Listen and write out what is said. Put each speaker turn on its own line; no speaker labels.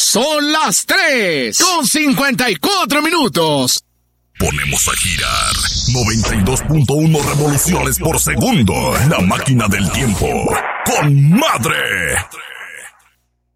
Son las 3:54.
Ponemos a girar 92.1 revoluciones por segundo. La máquina del tiempo. ¡Con madre!